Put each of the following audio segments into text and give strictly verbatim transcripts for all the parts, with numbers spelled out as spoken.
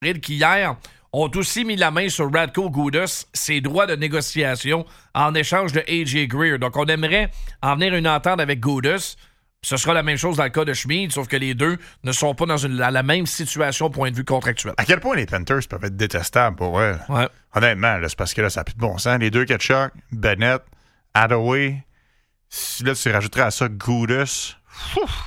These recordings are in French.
qui hier ont aussi mis la main sur Radko Gudas, ses droits de négociation en échange de A J Greer. Donc, on aimerait en venir à une entente avec Gudas. Ce sera la même chose dans le cas de Schmid, sauf que les deux ne sont pas dans une, la même situation au point de vue contractuel. À quel point les Panthers peuvent être détestables pour eux? Ouais. Honnêtement, là, c'est parce que là, ça n'a plus de bon sens. Les deux Ketchuk, Bennett, Hathaway, si là, tu rajouterais à ça Gudas. Ouf!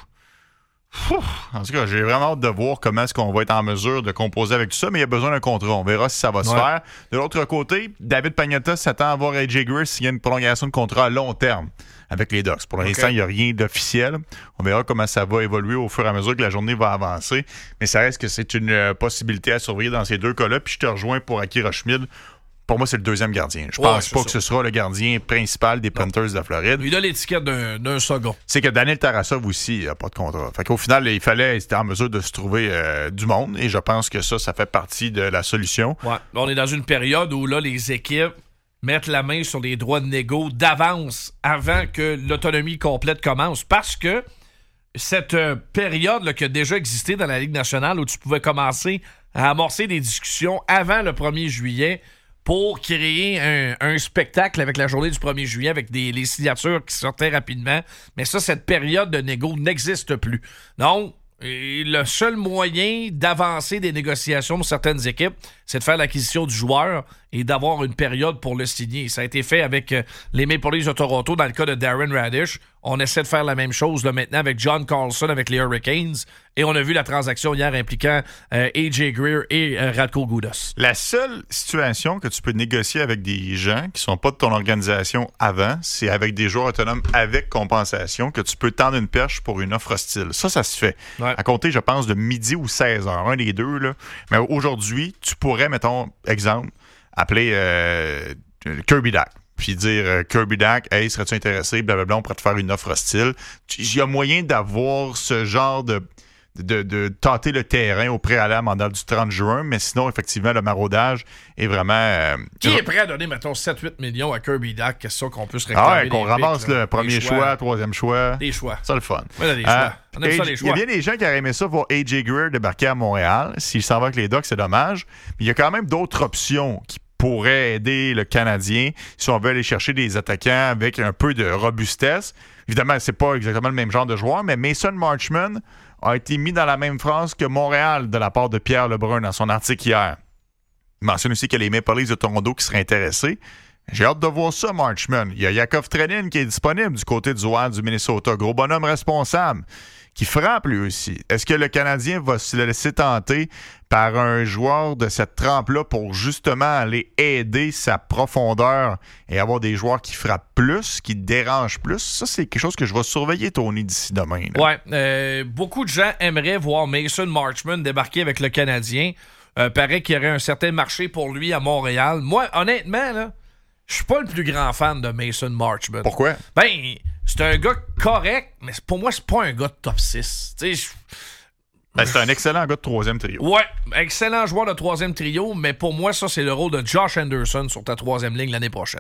En tout cas, j'ai vraiment hâte de voir comment est-ce qu'on va être en mesure de composer avec tout ça, mais il y a besoin d'un contrat. On verra si ça va ouais. se faire. De l'autre côté, David Pagnotta s'attend à voir A J Greer s'il y a une prolongation de contrat à long terme avec les Ducks. Pour l'instant, okay. il n'y a rien d'officiel. On verra comment ça va évoluer au fur et à mesure que la journée va avancer. Mais ça reste que c'est une euh, possibilité à surveiller dans ces deux cas-là. Puis je te rejoins pour Akira Schmid. Pour moi, c'est le deuxième gardien. Je ouais, pense pas ça. que ce sera le gardien principal des Panthers de Floride. Il a l'étiquette d'un, d'un second. C'est que Daniel Tarasov aussi n'a pas de contrat. Fait qu'au final, il fallait être en mesure de se trouver euh, du monde. Et je pense que ça, ça fait partie de la solution. Ouais. On est dans une période où là, les équipes mettent la main sur les droits de négo d'avance avant que l'autonomie complète commence. Parce que cette euh, période là, qui a déjà existé dans la Ligue nationale où tu pouvais commencer à amorcer des discussions avant le premier juillet pour créer un, un spectacle avec la journée du premier juillet avec des, les signatures qui sortaient rapidement. Mais ça, cette période de négo n'existe plus. Donc, le seul moyen d'avancer des négociations pour certaines équipes, c'est de faire l'acquisition du joueur et d'avoir une période pour le signer. Ça a été fait avec les Maple Leafs de Toronto dans le cas de Darren Radish. On essaie de faire la même chose là, maintenant avec John Carlson avec les Hurricanes. Et on a vu la transaction hier impliquant euh, A J Greer et euh, Radko Gudas. La seule situation que tu peux négocier avec des gens qui sont pas de ton organisation avant, c'est avec des joueurs autonomes avec compensation que tu peux tendre une perche pour une offre hostile. Ça, ça se fait. Ouais. À compter, je pense, de midi ou seize heures, un des deux. Là. Mais aujourd'hui, tu pourrais, mettons, exemple, appeler euh, Kirby Dach. Puis dire euh, Kirby Dach, hey, serais-tu intéressé? Blablabla, on pourrait te faire une offre hostile. Il y a moyen d'avoir ce genre de, de, de tâter le terrain au préalable en date du trente juin, mais sinon, effectivement, le maraudage est vraiment. Euh, Qui est prêt à donner, mettons, sept à huit millions à Kirby Dach? Qu'est-ce qu'on peut se réclamer? Ah ouais, qu'on ramasse le premier choix, choix, troisième choix. Des choix. Ça, le fun. Oui, des choix. Euh, On aime ça, les choix. Il y a bien des gens qui auraient aimé ça voir A J Greer débarquer à Montréal. S'il s'en va avec les Ducks, c'est dommage. Mais il y a quand même d'autres options qui pourrait aider le Canadien si on veut aller chercher des attaquants avec un peu de robustesse. Évidemment, c'est pas exactement le même genre de joueur, mais Mason Marchment a été mis dans la même phrase que Montréal de la part de Pierre Lebrun dans son article hier. Il mentionne aussi qu'il y a les Maple Leafs de Toronto qui seraient intéressés. J'ai hâte de voir ça, Marchment. Il y a Yakov Trenin qui est disponible du côté du Wild du Minnesota. Gros bonhomme responsable qui frappe lui aussi. Est-ce que le Canadien va se laisser tenter par un joueur de cette trempe-là pour justement aller aider sa profondeur et avoir des joueurs qui frappent plus, qui dérangent plus? Ça, c'est quelque chose que je vais surveiller, Tony, d'ici demain. Là. Ouais. Euh, beaucoup de gens aimeraient voir Mason Marchment débarquer avec le Canadien. Euh, paraît qu'il y aurait un certain marché pour lui à Montréal. Moi, honnêtement, là, je suis pas le plus grand fan de Mason Marchment. Pourquoi? Ben, c'est un gars correct, mais pour moi, c'est pas un gars de top six. Tu sais, ben, c'est un excellent gars de troisième trio. Ouais, excellent joueur de troisième trio, mais pour moi, ça, c'est le rôle de Josh Anderson sur ta troisième ligne l'année prochaine.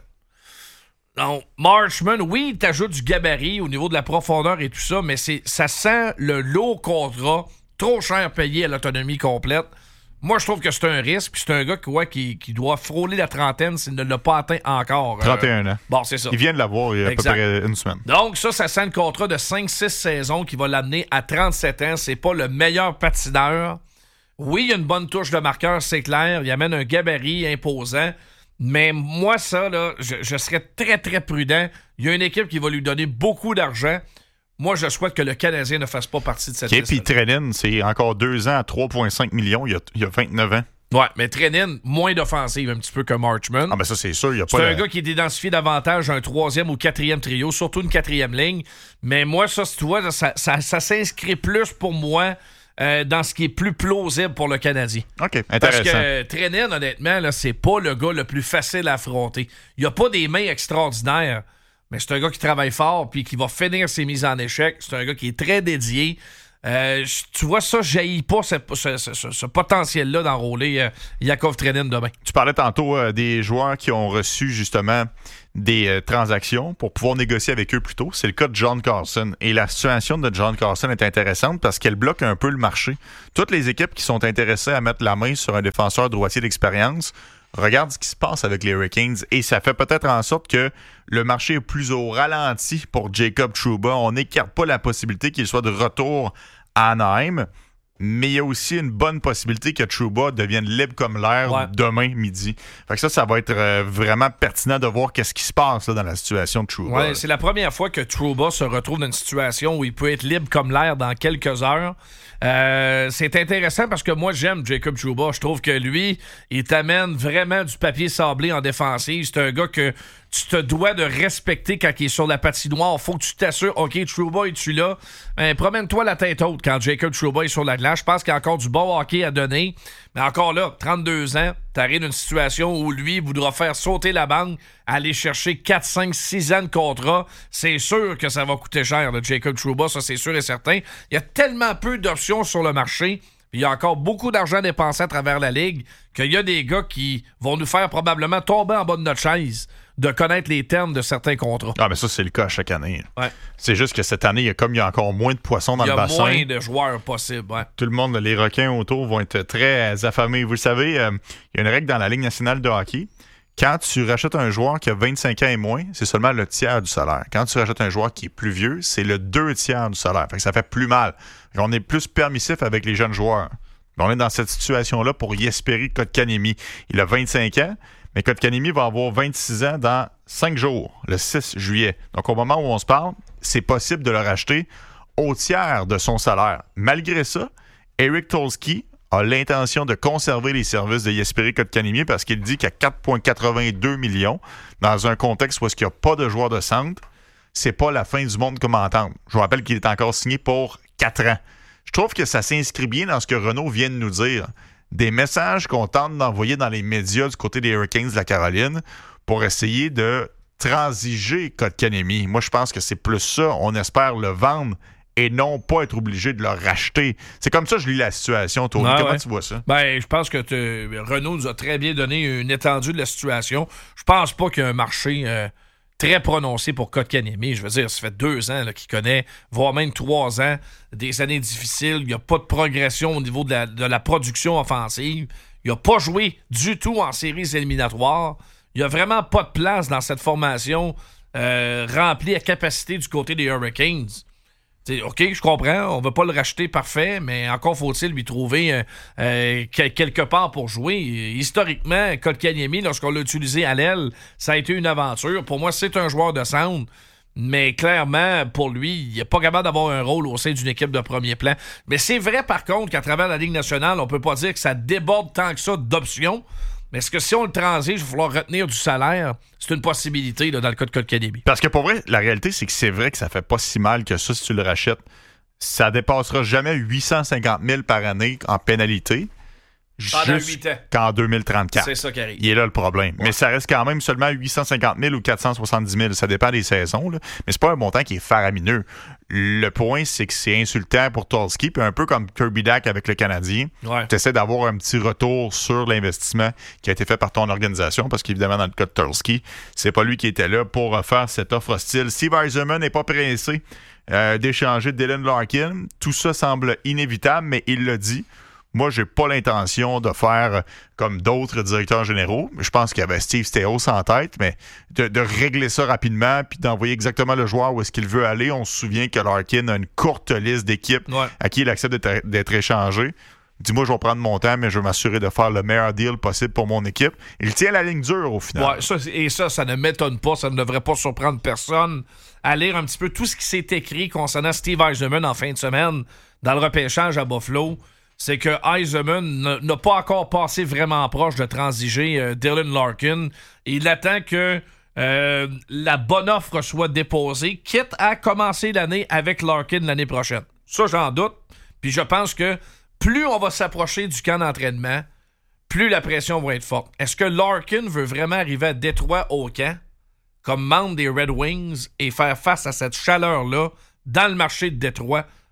Donc, Marchment, oui, t'ajoutes du gabarit au niveau de la profondeur et tout ça, mais c'est, ça sent le lourd contrat, trop cher payé à l'autonomie complète. Moi, je trouve que c'est un risque, puis c'est un gars ouais, qui, qui doit frôler la trentaine s'il ne l'a pas atteint encore. trente et un ans. Bon, c'est ça. Il vient de l'avoir il y a exact. à peu près une semaine. Donc, ça, ça sent le contrat de cinq six saisons qui va l'amener à trente-sept ans. C'est pas le meilleur patineur. Oui, il y a une bonne touche de marqueur, c'est clair. Il amène un gabarit imposant. Mais moi, ça, là, je, je serais très, très prudent. Il y a une équipe qui va lui donner beaucoup d'argent. Moi, je souhaite que le Canadien ne fasse pas partie de cette okay, liste. Puis Trenin, c'est encore deux ans à trois virgule cinq millions. Il y a, il y a vingt-neuf ans. Ouais, mais Trenin, moins d'offensive un petit peu que Marchment. Ah, ben ça, c'est sûr. Il y a c'est pas un la... gars qui est identifié davantage un troisième ou quatrième trio, surtout une quatrième ligne. Mais moi, ça, tu vois, ça, ça, ça s'inscrit plus pour moi euh, dans ce qui est plus plausible pour le Canadien. OK, intéressant. Parce que Trenin, honnêtement, là, c'est pas le gars le plus facile à affronter. Il a pas des mains extraordinaires. Mais c'est un gars qui travaille fort puis qui va finir ses mises en échec. C'est un gars qui est très dédié. Euh, tu vois, ça, je n'haïs pas ce, ce, ce, ce, ce potentiel-là d'enrôler euh, Yakov Trenin demain. Tu parlais tantôt euh, des joueurs qui ont reçu justement des euh, transactions pour pouvoir négocier avec eux plus tôt. C'est le cas de John Carlson. Et la situation de John Carlson est intéressante parce qu'elle bloque un peu le marché. Toutes les équipes qui sont intéressées à mettre la main sur un défenseur droitier d'expérience, regarde ce qui se passe avec les Hurricanes et ça fait peut-être en sorte que le marché est plus au ralenti pour Jacob Trouba. On n'écarte pas la possibilité qu'il soit de retour à Anaheim, mais il y a aussi une bonne possibilité que Trouba devienne libre comme l'air ouais. demain midi. Fait que ça, ça va être euh, vraiment pertinent de voir qu'est-ce qui se passe là, dans la situation de Trouba. Ouais, c'est la première fois que Trouba se retrouve dans une situation où il peut être libre comme l'air dans quelques heures. Euh, c'est intéressant parce que moi, j'aime Jacob Trouba. Je trouve que lui, il t'amène vraiment du papier sablé en défensive. C'est un gars que tu te dois de respecter quand il est sur la patinoire. Faut que tu t'assures, OK, Trouba, es-tu là? Ben, promène-toi la tête haute quand Jacob Trouba est sur la glace. Je pense qu'il y a encore du bon hockey à donner. Mais encore là, trente-deux ans, t'arrives dans une situation où lui voudra faire sauter la banque, aller chercher quatre, cinq, six ans de contrat. C'est sûr que ça va coûter cher, le Jacob Trouba, ça c'est sûr et certain. Il y a tellement peu d'options sur le marché. Il y a encore beaucoup d'argent dépensé à travers la Ligue qu'il y a des gars qui vont nous faire probablement tomber en bas de notre chaise de connaître les termes de certains contrats. Ah, mais ça, c'est le cas à chaque année. Ouais. C'est juste que cette année, il y a comme il y a encore moins de poissons dans le bassin. Il y a moins de joueurs possibles. Ouais. Tout le monde, les requins autour vont être très affamés. Vous le savez, euh, il y a une règle dans la Ligue nationale de hockey. Quand tu rachètes un joueur qui a vingt-cinq ans et moins, c'est seulement le tiers du salaire. Quand tu rachètes un joueur qui est plus vieux, c'est le deux tiers du salaire. Fait que ça fait plus mal. On est plus permissif avec les jeunes joueurs. On est dans cette situation-là pour Jesperi Kotkaniemi. Il a vingt-cinq ans, mais Kotkaniemi va avoir vingt-six ans dans cinq jours, le six juillet. Donc, au moment où on se parle, c'est possible de le racheter au tiers de son salaire. Malgré ça, Eric Tolsky a l'intention de conserver les services de Jesperi Kotkaniemi parce qu'il dit qu'à quatre virgule quatre-vingt-deux millions, dans un contexte où il n'y a pas de joueur de centre, c'est pas la fin du monde comme entendre. Je vous rappelle qu'il est encore signé pour quatre ans. Je trouve que ça s'inscrit bien dans ce que Renaud vient de nous dire. Des messages qu'on tente d'envoyer dans les médias du côté des Hurricanes de la Caroline pour essayer de transiger Kotkaniemi. Moi, je pense que c'est plus ça. On espère le vendre et non pas être obligé de le racheter. C'est comme ça que je lis la situation, Tony. Ah, Comment ouais. tu vois ça? Ben, je pense que te... Renaud nous a très bien donné une étendue de la situation. Je pense pas qu'il y a un marché... Euh... très prononcé pour Kotkaniemi. Je veux dire, ça fait deux ans là, qu'il connaît, voire même trois ans, des années difficiles. Il n'y a pas de progression au niveau de la, de la production offensive. Il n'a pas joué du tout en séries éliminatoires. Il n'y a vraiment pas de place dans cette formation euh, remplie à capacité du côté des Hurricanes. T'sais, OK, je comprends, on ne va pas le racheter parfait, mais encore faut-il lui trouver euh, euh, quelque part pour jouer. Historiquement, Kotkaniemi, lorsqu'on l'a utilisé à l'aile, ça a été une aventure. Pour moi, c'est un joueur de centre, mais clairement, pour lui, il n'est pas capable d'avoir un rôle au sein d'une équipe de premier plan. Mais c'est vrai, par contre, qu'à travers la Ligue nationale, on ne peut pas dire que ça déborde tant que ça d'options. Mais est-ce que si on le transige, il va falloir retenir du salaire? C'est une possibilité là, dans le cas de Kotkaniemi. Parce que pour vrai, la réalité, c'est que c'est vrai que ça fait pas si mal que ça si tu le rachètes. Ça dépassera jamais huit cent cinquante mille par année en pénalité. Pendant huit ans. Qu'en deux mille trente-quatre. C'est ça qui arrive. Il est là le problème. Ouais. Mais ça reste quand même seulement huit cent cinquante mille ou quatre cent soixante-dix mille. Ça dépend des saisons. Là. Mais c'est pas un montant qui est faramineux. Le point, c'est que c'est insultant pour Tolsky. Puis un peu comme Kirby Dach avec le Canadien, ouais. tu essaies d'avoir un petit retour sur l'investissement qui a été fait par ton organisation. Parce qu'évidemment, dans le cas de Tolsky, c'est pas lui qui était là pour faire cette offre hostile. Steve Yzerman n'est pas pressé euh, d'échanger Dylan Larkin. Tout ça semble inévitable, mais il l'a dit. Moi, j'ai pas l'intention de faire comme d'autres directeurs généraux. Je pense qu'il y avait Steve Staios en tête, mais de, de régler ça rapidement puis d'envoyer exactement le joueur où est-ce qu'il veut aller. On se souvient que Larkin a une courte liste d'équipes ouais. à qui il accepte d'être, d'être échangé. Dis-moi, je vais prendre mon temps, mais je vais m'assurer de faire le meilleur deal possible pour mon équipe. Il tient la ligne dure au final. Ouais, ça, et ça, ça ne m'étonne pas. Ça ne devrait pas surprendre personne à lire un petit peu tout ce qui s'est écrit concernant Steve Yzerman en fin de semaine dans le repêchage à Buffalo. C'est que Yzerman n'a pas encore passé vraiment proche de transiger euh, Dylan Larkin. Il attend que euh, la bonne offre soit déposée, quitte à commencer l'année avec Larkin l'année prochaine. Ça, j'en doute. Puis je pense que plus on va s'approcher du camp d'entraînement, plus la pression va être forte. Est-ce que Larkin veut vraiment arriver à Détroit au camp, comme membre des Red Wings, et faire face à cette chaleur-là dans le marché de Détroit?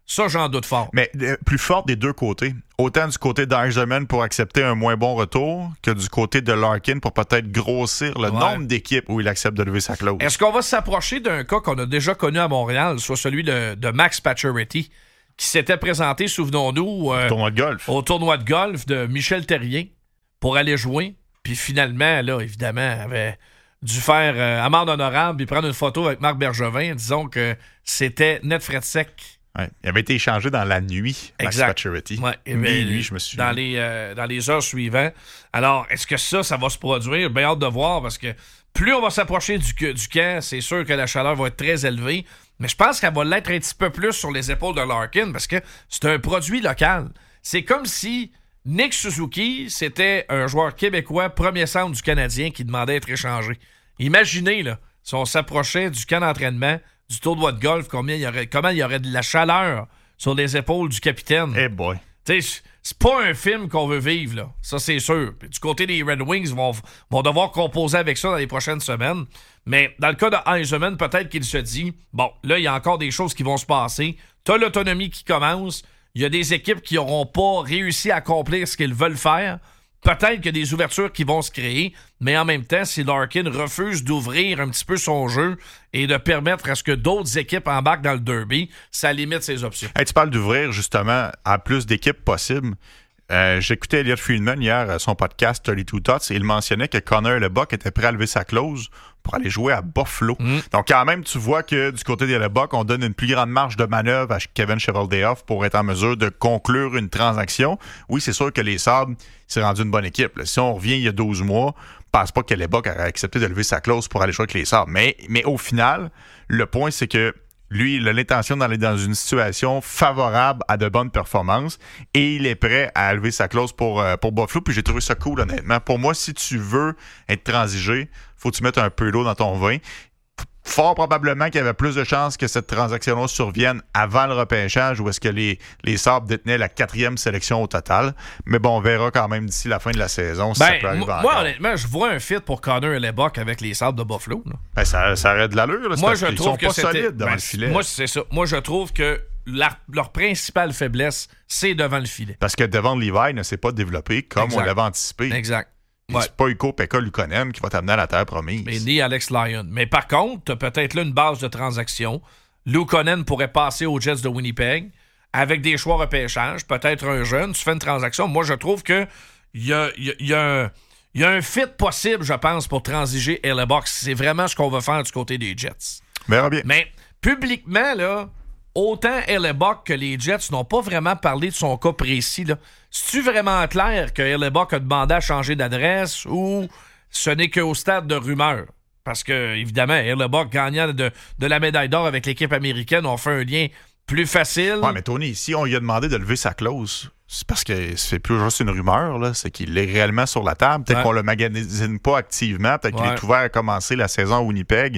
Ça, j'en doute fort. Mais euh, plus forte des deux côtés. Autant du côté d'Eiserman pour accepter un moins bon retour que du côté de Larkin pour peut-être grossir le ouais. nombre d'équipes où il accepte de lever sa clause. Est-ce qu'on va s'approcher d'un cas qu'on a déjà connu à Montréal, soit celui de, de Max Pacioretty, qui s'était présenté, souvenons-nous, euh, au tournoi de golf. Au tournoi de golf de Michel Terrien pour aller jouer. Puis finalement, là, évidemment, avait dû faire euh, amende honorable puis prendre une photo avec Marc Bergevin. Disons que c'était net fret sec. Ouais. Il avait été échangé dans la nuit, Max Pacioretty. Ouais. Minuit, je me suis dans les, euh, dans les heures suivantes. Alors, est-ce que ça, ça va se produire? Bien hâte de voir, parce que plus on va s'approcher du, du camp, c'est sûr que la chaleur va être très élevée. Mais je pense qu'elle va l'être un petit peu plus sur les épaules de Larkin, parce que c'est un produit local. C'est comme si Nick Suzuki, c'était un joueur québécois, premier centre du Canadien, qui demandait à être échangé. Imaginez, là, si on s'approchait du camp d'entraînement, du tournoi de golf, combien il y aurait, comment il y aurait de la chaleur sur les épaules du capitaine. Eh hey boy. T'sais, c'est pas un film qu'on veut vivre, là. Ça, c'est sûr. Puis du côté des Red Wings, ils vont, vont devoir composer avec ça dans les prochaines semaines. Mais dans le cas de Eiserman, peut-être qu'il se dit, bon, là, il y a encore des choses qui vont se passer. T'as l'autonomie qui commence. Il y a des équipes qui n'auront pas réussi à accomplir ce qu'ils veulent faire. Peut-être qu'il y a des ouvertures qui vont se créer, mais en même temps, si Larkin refuse d'ouvrir un petit peu son jeu et de permettre à ce que d'autres équipes embarquent dans le derby, ça limite ses options. Hey, tu parles d'ouvrir justement à plus d'équipes possibles. Euh, j'écoutais Elliot Friedman hier à son podcast thirty-two Thoughts et il mentionnait que Connor Hellebuyck était prêt à lever sa clause pour aller jouer à Buffalo. Mm. Donc quand même, tu vois que du côté des Hellebuyck, on donne une plus grande marge de manœuvre à Kevin Cheveldayoff pour être en mesure de conclure une transaction. Oui, c'est sûr que les Sabres, c'est rendu une bonne équipe. Là. Si on revient il y a douze mois, je pense pas que Hellebuyck aurait accepté de lever sa clause pour aller jouer avec les Sabres. Mais, mais au final, le point, c'est que lui, il a l'intention d'aller dans une situation favorable à de bonnes performances et il est prêt à lever sa clause pour, euh, pour Buffalo. Puis j'ai trouvé ça cool, honnêtement. Pour moi, si tu veux être transigé, faut que tu mettes un peu d'eau dans ton vin. Fort probablement qu'il y avait plus de chances que cette transaction-là survienne avant le repêchage où est-ce que les, les Sabres détenaient la quatrième sélection au total. Mais bon, on verra quand même d'ici la fin de la saison si ben, ça peut arriver moi, encore. Moi, honnêtement, je vois un fit pour Connor Hellebuyck avec les Sabres de Buffalo. Ben, ça, ça aurait de l'allure. Là, moi, je ils trouve sont que pas c'était... solides devant ben, le filet. Moi, c'est ça. Moi, je trouve que la, leur principale faiblesse, c'est devant le filet. Parce que Devon Levi ne s'est pas développé comme exact. On l'avait anticipé. Exact. Ouais. C'est pas Ukko Pekka Luukkonen qui va t'amener à la terre promise. Mais ni Alex Lyon. Mais par contre, t'as peut-être là une base de transaction. Luukkonen pourrait passer aux Jets de Winnipeg avec des choix repêchage, peut-être un jeune. Tu fais une transaction. Moi, je trouve que il y a, y, y, a y a un fit possible, je pense, pour transiger Hellebuyck. C'est vraiment ce qu'on va faire du côté des Jets. Verra bien. Mais publiquement, là, autant Hellebuyck que les Jets n'ont pas vraiment parlé de son cas précis. Là. C'est-tu vraiment clair que Hellebuyck a demandé à changer d'adresse ou ce n'est qu'au stade de rumeur? Parce que, évidemment, Hellebuyck, gagnant de, de la médaille d'or avec l'équipe américaine, on fait un lien plus facile. Ouais, mais Tony, si on lui a demandé de lever sa clause, c'est parce que c'est plus juste une rumeur, là. C'est qu'il est réellement sur la table. Peut-être ouais. qu'on le magasine pas activement. Peut-être ouais. qu'il est ouvert à commencer la saison à Winnipeg.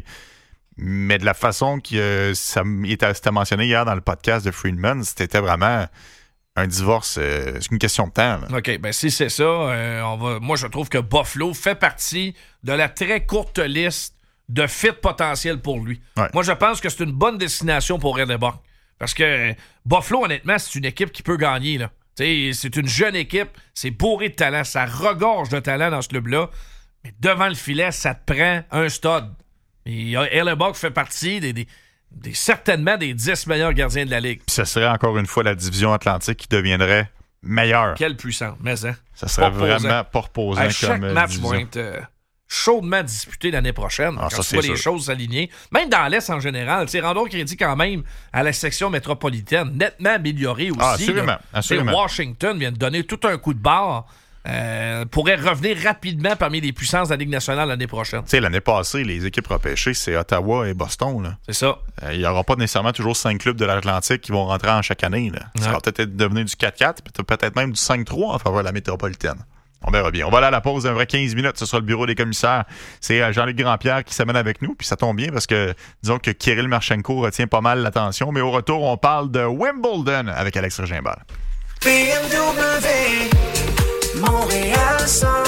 Mais de la façon que euh, ça c'était mentionné hier dans le podcast de Friedman, c'était vraiment un divorce. Euh, c'est une question de temps. Là. OK, ben si c'est ça, euh, on va. Moi, je trouve que Buffalo fait partie de la très courte liste de fit potentiels pour lui. Ouais. Moi, je pense que c'est une bonne destination pour Hellebuyck. Parce que euh, Buffalo, honnêtement, c'est une équipe qui peut gagner. Là. T'sais, c'est une jeune équipe, c'est bourré de talent, ça regorge de talent dans ce club-là. Mais devant le filet, ça te prend un stud. Et Hellebuyck fait partie des, des, des, certainement des dix meilleurs gardiens de la Ligue. Puis ce serait encore une fois la division Atlantique qui deviendrait meilleure. Quelle puissance, mais hein? Ça serait pas vraiment pas reposant à comme chaque match division. va être euh, chaudement disputé l'année prochaine. Ah, quand ça, tu vois sûr. les choses s'aligner. Même dans l'Est en général. Rendons crédit quand même à la section métropolitaine, nettement améliorée aussi. Ah, assurément. Là. assurément. Washington vient de donner tout un coup de barre. Euh, pourrait revenir rapidement parmi les puissances de la Ligue nationale l'année prochaine. Tu sais, l'année passée, les équipes repêchées, c'est Ottawa et Boston. Là. C'est ça. Euh, il n'y aura pas nécessairement toujours cinq clubs de l'Atlantique qui vont rentrer en chaque année. Là. Ça va peut-être devenir du quatre quatre, peut-être même du cinq trois en faveur de la métropolitaine. On verra bien. On va aller à la pause d'un vrai quinze minutes. Ce sera le bureau des commissaires. C'est Jean-Luc Grandpierre qui s'amène avec nous. Puis ça tombe bien parce que disons que Kirill Marchenko retient pas mal l'attention. Mais au retour, on parle de Wimbledon avec Alex Gimbal. B M W Montréal. Si le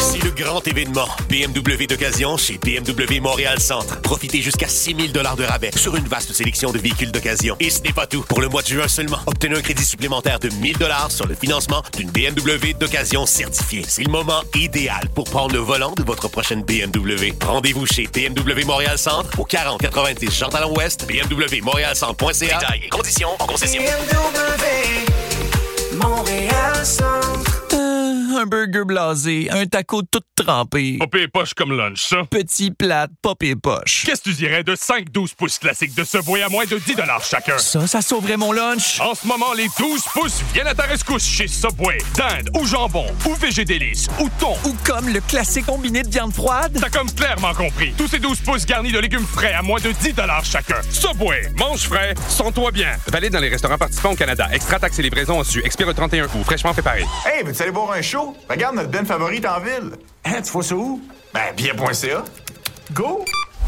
grand événement. B M W d'occasion chez B M W Montréal Centre. Profitez jusqu'à six mille dollars de rabais sur une vaste sélection de véhicules d'occasion. Et ce n'est pas tout. Pour le mois de juin seulement, obtenez un crédit supplémentaire de mille dollars sur le financement d'une B M W d'occasion certifiée. C'est le moment idéal pour prendre le volant de votre prochaine B M W. Rendez-vous chez B M W Montréal Centre au quarante quatre-vingt-dix Jean Talon Ouest, b m w montréal centre point c a. Détails et conditions en concession. B M W Montréal Centre. Un burger blasé, un taco tout trempé. Pas pire poche comme lunch, ça. Petit plate, pas pire poche. Qu'est-ce que tu dirais de cinq douze pouces classiques de Subway à moins de dix dollars chacun? Ça, ça sauverait mon lunch. En ce moment, les douze pouces viennent à ta rescousse chez Subway. Dinde ou jambon, ou végédélice, ou thon. Ou comme le classique combiné de viande froide. T'as comme clairement compris. Tous ces douze pouces garnis de légumes frais à moins de dix dollars chacun. Subway, mange frais, sens-toi bien. Valide dans les restaurants participants au Canada. Extra taxes et livraison reçues. Expire le trente et un août. Fraîchement préparé. Hey, veux-tu aller boire un show? Regarde notre ben favorite en ville. Hein, tu vois ça où? Ben, bien point c a. Go!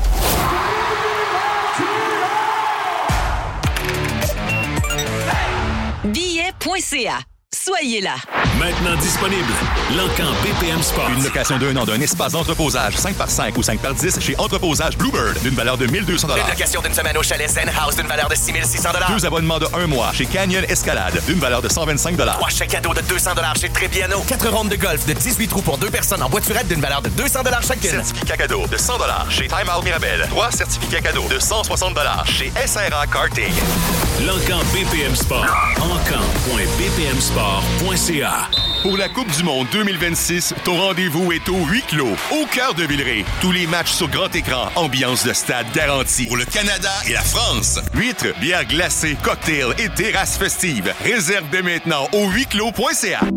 Billets point c a. Soyez là. Maintenant disponible, L'Encan B P M Sport. Une location d'un an d'un espace d'entreposage cinq par cinq ou cinq par dix chez Entreposage Bluebird d'une valeur de mille deux cents dollars. Une location d'une semaine au chalet Zen House d'une valeur de six mille six cents dollars. Deux abonnements de un mois chez Canyon Escalade d'une valeur de cent vingt-cinq dollars. Trois chèques cadeaux de deux cents dollars chez Trébiano. Quatre rondes de golf de dix-huit trous pour deux personnes en voiturette d'une valeur de deux cents dollars chacune. Certificat cadeau de cent dollars chez Time Out Mirabel. Trois certificats cadeaux de cent soixante dollars chez S R A Karting. L'Encan B P M Sport. encan point b p m sport point c a. Pour la Coupe du Monde deux mille vingt-six, ton rendez-vous est au huis clos, au cœur de Villeray. Tous les matchs sur grand écran, ambiance de stade garantie. Pour le Canada et la France. Huîtres, bières glacées, cocktails et terrasses festives. Réserve dès maintenant au huis clos point c a.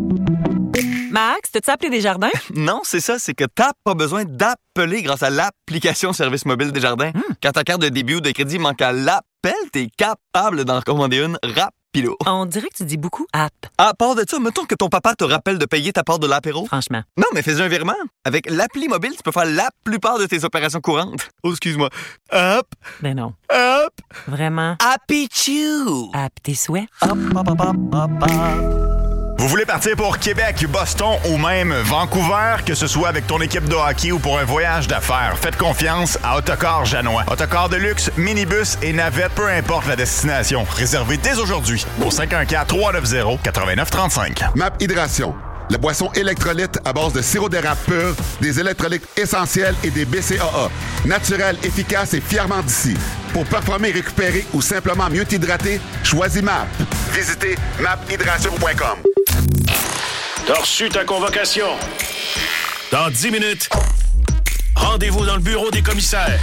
Max, t'as-tu appelé Desjardins? Non, c'est ça, c'est que t'as pas besoin d'appeler grâce à l'application Service mobile Desjardins. Hmm. Quand ta carte de débit ou de crédit manque à l'appel, t'es capable d'en recommander une rapido. On dirait que tu dis beaucoup app. À part de ça, mettons que ton papa te rappelle de payer ta part de l'apéro. Franchement. Non, mais fais un virement. Avec l'appli mobile, tu peux faire la plupart de tes opérations courantes. Oh, excuse-moi. Hop. Ben non. Hop. Vraiment. Happy Chew. App tes souhaits. Hop, hop, hop, hop, hop, hop. Vous voulez partir pour Québec, Boston ou même Vancouver, que ce soit avec ton équipe de hockey ou pour un voyage d'affaires, faites confiance à Autocar Janois. Autocar de luxe, minibus et navette, peu importe la destination. Réservez dès aujourd'hui au cinq un quatre, trois neuf zéro, neuf neuf trois cinq. Map Hydration, la boisson électrolyte à base de sirop d'érable pur, des électrolytes essentiels et des B C A A. Naturel, efficace et fièrement d'ici. Pour performer, récupérer ou simplement mieux t'hydrater, choisis Map. Visitez map hydration point com. T'as reçu ta convocation. Dans dix minutes, rendez-vous dans le bureau des commissaires.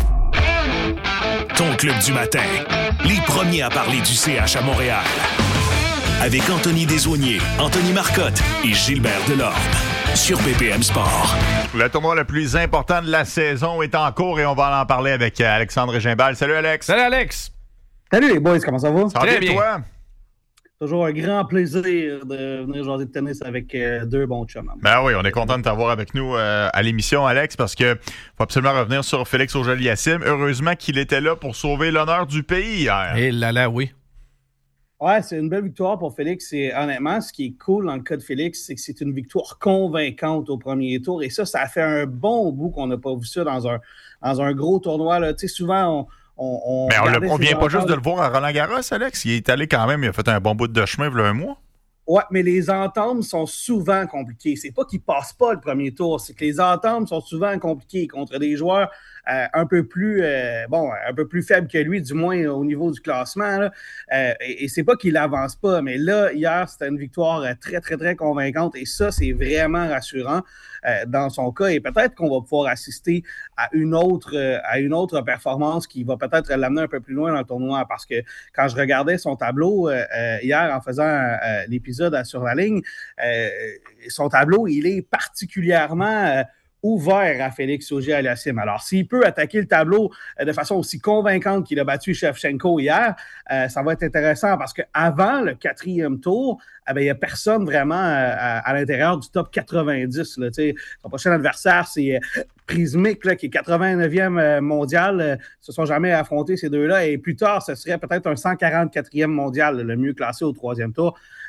Ton club du matin, les premiers à parler du C H à Montréal. Avec Anthony Desaulniers, Anthony Marcotte et Gilbert Delorme. Sur B P M Sport. Le tournoi le plus important de la saison est en cours et on va en parler avec Alexandre Gimbal. Salut Alex. Salut Alex. Salut les boys, comment ça va? Ça va Très bien, bien. toi? Toujours un grand plaisir de venir jaser de tennis avec euh, deux bons chums. Ben oui, on est content de t'avoir avec nous euh, à l'émission, Alex, parce que faut absolument revenir sur Félix Auger-Aliassime. Heureusement qu'il était là pour sauver l'honneur du pays hier. Et là là, oui. Ouais, c'est une belle victoire pour Félix. Et honnêtement, ce qui est cool dans le cas de Félix, c'est que c'est une victoire convaincante au premier tour. Et ça, ça a fait un bon bout qu'on n'a pas vu ça dans un, dans un gros tournoi. Tu sais, souvent, on On, on Mais on, le, on vient pas ententes. juste de le voir à Roland-Garros, Alex. Il est allé quand même, il a fait un bon bout de chemin il y a un mois. Ouais, mais les ententes sont souvent compliquées. C'est pas qu'ils passent pas le premier tour, c'est que les ententes sont souvent compliquées contre des joueurs euh, un peu plus euh, bon, un peu plus faibles que lui, du moins au niveau du classement. Là. Euh, et, et c'est pas qu'il avance pas, mais là, hier, c'était une victoire très, très, très convaincante. Et ça, c'est vraiment rassurant euh, dans son cas. Et peut-être qu'on va pouvoir assister à une autre, euh, à une autre performance qui va peut-être l'amener un peu plus loin dans le tournoi. Parce que quand je regardais son tableau euh, hier en faisant euh, l'épisode sur la ligne, euh, son tableau, il est particulièrement euh, ouvert à Félix Auger-Aliassime. Alors, s'il peut attaquer le tableau euh, de façon aussi convaincante qu'il a battu Shevchenko hier, euh, ça va être intéressant parce qu'avant le quatrième tour, eh bien, il n'y a personne vraiment euh, à, à l'intérieur du top quatre-vingt-dix. Là, son prochain adversaire, c'est euh, Prismic, là, qui est quatre-vingt-neuvième mondial. Euh, ils ne se sont jamais affrontés, ces deux-là. Et plus tard, ce serait peut-être un cent quarante-quatrième mondial, le mieux classé au troisième tour.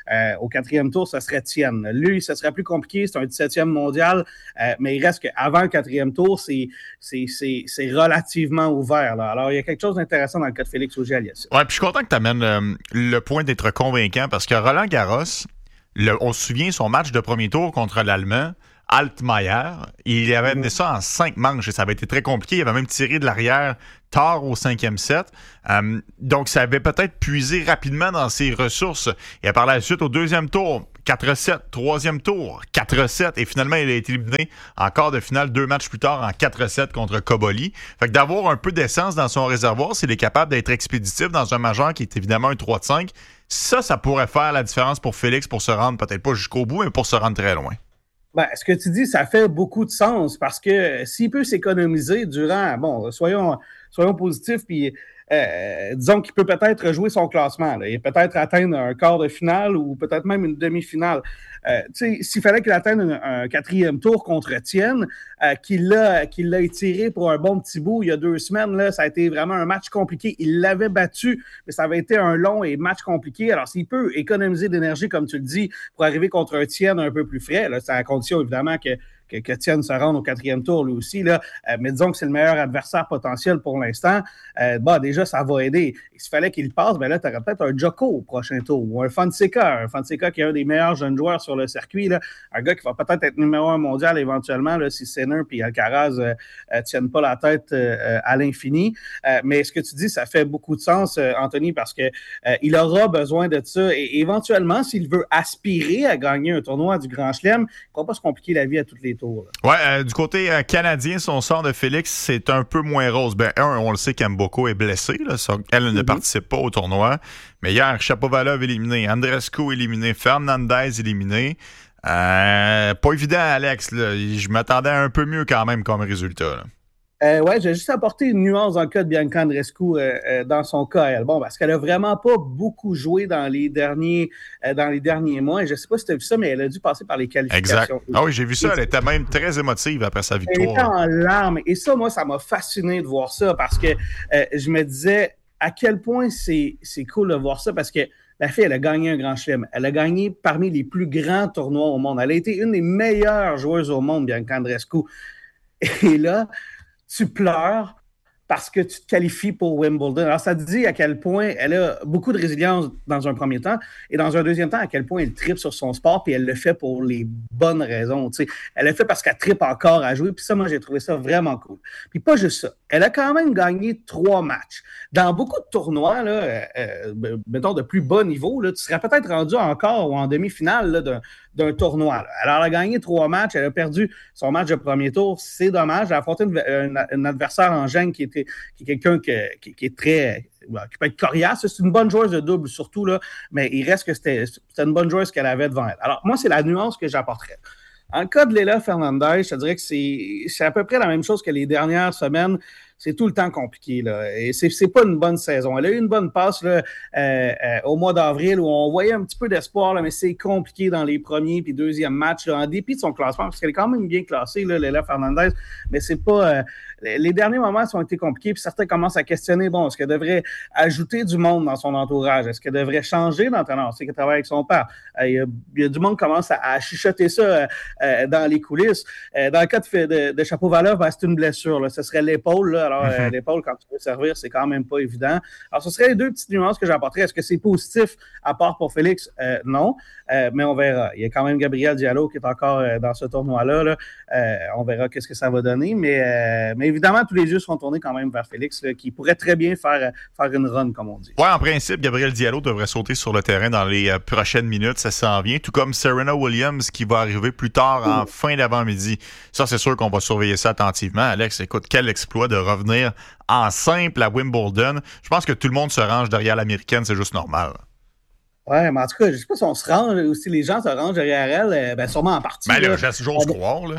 Euh, au quatrième tour, ce serait Tien. Lui, ce serait plus compliqué, c'est un dix-septième mondial, euh, mais il reste qu'avant le quatrième tour, c'est, c'est, c'est, c'est relativement ouvert. Là. Alors, il y a quelque chose d'intéressant dans le cas de Félix Auger-Aliassime. Ouais, puis je suis content que tu amènes euh, le point d'être convaincant parce que Roland Garros, le, on se souvient son match de premier tour contre l'Allemand, Altmaier, il avait amené ça en cinq manches et ça avait été très compliqué. Il avait même tiré de l'arrière tard au cinquième set. Um, donc, ça avait peut-être puisé rapidement dans ses ressources. Et par la suite, au deuxième tour, quatre sept. Troisième tour, quatre sept. Et finalement, il a été éliminé en quart de finale deux matchs plus tard en quatre sept contre Koboli. Fait que d'avoir un peu d'essence dans son réservoir, s'il est capable d'être expéditif dans un majeur qui est évidemment un trois cinq, ça, ça pourrait faire la différence pour Félix pour se rendre peut-être pas jusqu'au bout, mais pour se rendre très loin. Ben, ce que tu dis, ça fait beaucoup de sens parce que s'il peut s'économiser durant, bon, soyons, soyons positifs, puis euh, disons qu'il peut peut-être jouer son classement, là, et peut-être atteindre un quart de finale ou peut-être même une demi-finale. Euh, tu sais, s'il fallait qu'il atteigne un, un quatrième tour contre Tien, euh, qu'il l'a, qu'il l'a étiré pour un bon petit bout il y a deux semaines, là, ça a été vraiment un match compliqué. Il l'avait battu, mais ça avait été un long et match compliqué. Alors, s'il peut économiser d'énergie, comme tu le dis, pour arriver contre un Tien un peu plus frais, là, c'est à la condition, évidemment, que que, que Tien se rende au quatrième tour, lui aussi, là, euh, mais disons que c'est le meilleur adversaire potentiel pour l'instant, euh, bah, déjà, ça va aider. Et s'il fallait qu'il passe, ben là, tu aurais peut-être un Djoko au prochain tour, ou un Fonseca, un Fonseca qui est un des meilleurs jeunes joueurs sur le circuit, là, un gars qui va peut-être être numéro un mondial éventuellement, là, si Sinner et Alcaraz euh, euh, tiennent pas la tête euh, à l'infini. Euh, mais ce que tu dis, ça fait beaucoup de sens, euh, Anthony, parce que euh, il aura besoin de ça, et éventuellement, s'il veut aspirer à gagner un tournoi du Grand Chelem, il ne va pas se compliquer la vie à tous les tours. Là. Ouais, euh, du côté euh, canadien, son sort de Félix, c'est un peu moins rose. Ben, un, on le sait qu'Mboko est blessée. Là, ça, elle mm-hmm. ne participe pas au tournoi. Mais hier, Shapovalov éliminé, Andreescu éliminé, Fernandez éliminé. Euh, pas évident, Alex. Là. Je m'attendais à un peu mieux quand même comme résultat. Là. Euh, ouais, j'ai juste apporté une nuance dans le cas de Bianca Andreescu euh, euh, dans son cas, elle. Bon, parce qu'elle a vraiment pas beaucoup joué dans les derniers euh, dans les derniers mois. Et je sais pas si tu as vu ça, mais elle a dû passer par les qualifications. Exact. Ah oui, j'ai vu ça. Elle était même très émotive après sa victoire. Elle était en larmes. Et ça, moi, ça m'a fasciné de voir ça parce que euh, je me disais à quel point c'est, c'est cool de voir ça parce que la fille, elle a gagné un Grand Chelem. Elle a gagné parmi les plus grands tournois au monde. Elle a été une des meilleures joueuses au monde, Bianca Andreescu. Et là, tu pleures parce que tu te qualifies pour Wimbledon. Alors, ça te dit à quel point elle a beaucoup de résilience dans un premier temps et dans un deuxième temps, à quel point elle tripe sur son sport puis elle le fait pour les bonnes raisons. Tu sais. Elle le fait parce qu'elle tripe encore à jouer puis ça, moi, j'ai trouvé ça vraiment cool. Puis pas juste ça. Elle a quand même gagné trois matchs. Dans beaucoup de tournois, là, euh, mettons de plus bas niveau, là, tu serais peut-être rendu encore ou en demi-finale là, d'un, d'un tournoi. Là. Alors, elle a gagné trois matchs. Elle a perdu son match de premier tour. C'est dommage. Elle a affronté une, une, une adversaire en gêne qui était qui est quelqu'un que, qui, qui est très... qui peut être coriace. C'est une bonne joueuse de double, surtout, là, mais il reste que c'était, c'était une bonne joueuse qu'elle avait devant elle. Alors, moi, c'est la nuance que j'apporterais. En cas de Leila Fernandez, je te dirais que c'est, c'est à peu près la même chose que les dernières semaines. C'est tout le temps compliqué, là. Et c'est, c'est pas une bonne saison. Elle a eu une bonne passe là, euh, euh, au mois d'avril où on voyait un petit peu d'espoir, là, mais c'est compliqué dans les premiers puis deuxièmes matchs, là, en dépit de son classement, parce qu'elle est quand même bien classée, là, Leila Fernandez, mais c'est pas... Euh, les derniers moments ont été compliqués, puis certains commencent à questionner, bon, est-ce qu'elle devrait ajouter du monde dans son entourage? Est-ce qu'elle devrait changer d'entraîneur? On sait qu'elle travaille avec son père. Euh, il, y a, il y a du monde qui commence à, à chuchoter ça euh, euh, dans les coulisses. Euh, dans le cas de, de, de Shapovalov, ben, c'est une blessure, là. Ce serait l'épaule, là. Alors, mm-hmm. euh, l'épaule, quand tu veux servir, c'est quand même pas évident. Alors, ce serait les deux petites nuances que j'apporterais. Est-ce que c'est positif à part pour Félix? Euh, non, euh, mais on verra. Il y a quand même Gabriel Diallo qui est encore euh, dans ce tournoi-là. Là. Euh, on verra qu'est-ce que ça va donner, mais, euh, mais évidemment, tous les yeux seront tournés quand même vers Félix, là, qui pourrait très bien faire, faire une run, comme on dit. Oui, en principe, Gabriel Diallo devrait sauter sur le terrain dans les euh, prochaines minutes, ça s'en vient, tout comme Serena Williams qui va arriver plus tard en mmh. fin d'avant-midi. Ça, c'est sûr qu'on va surveiller ça attentivement. Alex, écoute, quel exploit de revenir en simple à Wimbledon. Je pense que tout le monde se range derrière l'américaine, c'est juste normal. Ouais, mais en tout cas, je sais pas si on se range ou si les gens se rangent derrière elle, ben sûrement en partie. Ben là, là j'ose croire, là.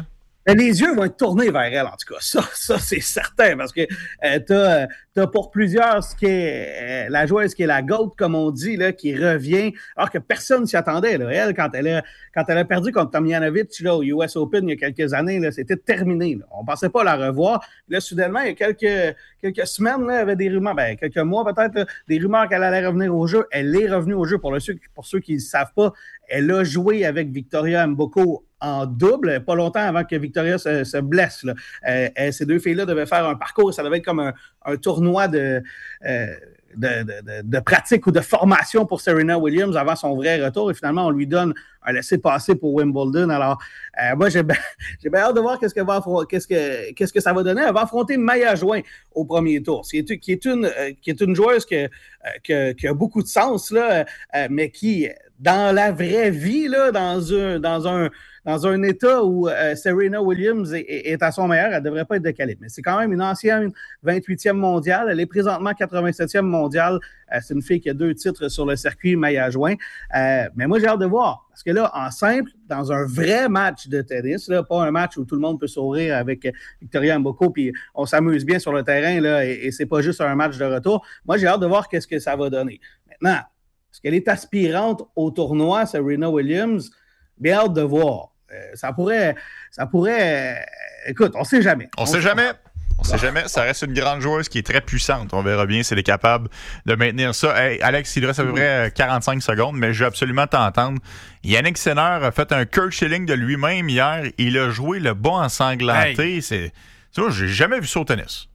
Mais les yeux vont être tournés vers elle, en tout cas. Ça, ça c'est certain, parce que euh, t'as, t'as pour plusieurs ce qui est euh, la joueuse qui est la GOAT, comme on dit, là, qui revient, alors que personne s'y attendait. Là. Elle, quand elle a, quand elle a perdu contre Tomljanovic là, au U S Open il y a quelques années, là, c'était terminé. Là. On pensait pas la revoir. Là, soudainement, il y a quelques, quelques semaines, là, il y avait des rumeurs, ben, quelques mois peut-être, là, des rumeurs qu'elle allait revenir au jeu. Elle est revenue au jeu. Pour, le, pour ceux qui ne savent pas, elle a joué avec Victoria Mboko en double, pas longtemps avant que Victoria se, se blesse. Là. Euh, ces deux filles-là devaient faire un parcours, ça devait être comme un, un tournoi de, euh, de, de, de, de pratique ou de formation pour Serena Williams avant son vrai retour. Et finalement, on lui donne un laissez-passer pour Wimbledon. Alors, euh, moi, j'ai bien j'ai bien hâte de voir qu'est-ce que, va affron- qu'est-ce, que, qu'est-ce que ça va donner. Elle va affronter Maya Jouin au premier tour, qui est, qui est, une, euh, qui est une joueuse que, euh, que, qui a beaucoup de sens, là, euh, mais qui, dans la vraie vie, là, dans un... Dans un Dans un état où euh, Serena Williams est, est à son meilleur, elle ne devrait pas être de calibre. Mais c'est quand même une ancienne vingt-huitième mondiale. Elle est présentement quatre-vingt-septième mondiale. Euh, c'est une fille qui a deux titres sur le circuit, Maya Jouin. Euh, mais moi, j'ai hâte de voir. Parce que là, en simple, dans un vrai match de tennis, là, pas un match où tout le monde peut sourire avec Victoria Mboko, puis on s'amuse bien sur le terrain, là, et, et c'est pas juste un match de retour. Moi, j'ai hâte de voir qu'est-ce que ça va donner. Maintenant, est-ce qu'elle est aspirante au tournoi, Serena Williams? Bien hâte de voir. Euh, ça pourrait, ça pourrait, euh, écoute, on sait jamais. On, on sait jamais. On sait jamais. Ça reste une grande joueuse qui est très puissante. On verra bien si elle est capable de maintenir ça. Hey, Alex, il reste à peu près quarante-cinq secondes, mais je veux absolument t'entendre. Yannick Sinner a fait un Kurt Schilling de lui-même hier. Il a joué le bas ensanglanté. Hey. C'est, tu vois, j'ai jamais vu ça au tennis.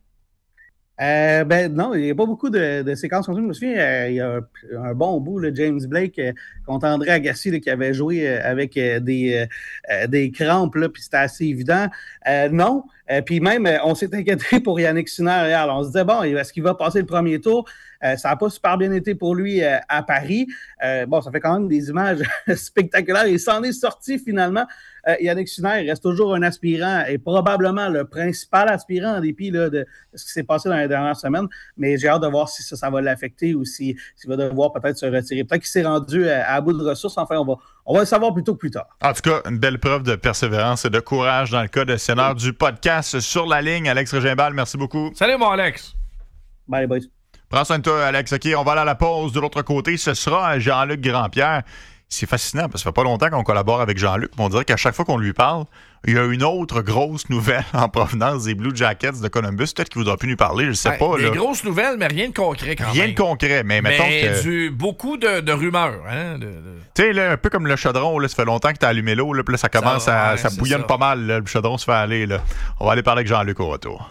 Euh, ben non, il n'y a pas beaucoup de, de séquences comme ça. Je me souviens, euh, il y a un, un bon bout, là, James Blake euh, contre André Agassi, là, qui avait joué euh, avec euh, des, euh, des crampes, là, puis c'était assez évident. Euh, non, euh, puis même, euh, on s'est inquiété pour Yannick Sinner hier. On se disait, bon, est-ce qu'il va passer le premier tour? Euh, ça n'a pas super bien été pour lui euh, à Paris. Euh, bon, ça fait quand même des images spectaculaires. Il s'en est sorti finalement. Euh, Yannick Sinner reste toujours un aspirant et probablement le principal aspirant en dépit là, de ce qui s'est passé dans les dernières semaines. Mais j'ai hâte de voir si ça, ça va l'affecter ou si, s'il va devoir peut-être se retirer. Peut-être qu'il s'est rendu à, à bout de ressources. Enfin, on va, on va le savoir plutôt que plus tard. En tout cas, une belle preuve de persévérance et de courage dans le cas de Sinner du podcast Sur la ligne. Alex Régimbal, merci beaucoup. Salut, mon Alex. Bye, boys. Prends soin de toi, Alex. OK, on va aller à la pause. De l'autre côté, ce sera Jean-Luc Grandpierre. C'est fascinant parce que ça fait pas longtemps qu'on collabore avec Jean-Luc. On dirait qu'à chaque fois qu'on lui parle, il y a une autre grosse nouvelle en provenance des Blue Jackets de Columbus. Peut-être qu'il voudra plus nous parler, je sais ben, pas. Des là. grosses nouvelles, mais rien de concret quand rien même. Rien de concret, mais, mais mettons que... Du, beaucoup de, de rumeurs. Hein, de, de... Tu sais, là, un peu comme le chaudron, là, ça fait longtemps que tu as allumé l'eau, là, puis là, ça commence ça, à... Ouais, ça bouillonne ça. Pas mal, là, le chaudron se fait aller. Là. On va aller parler avec Jean-Luc au retour.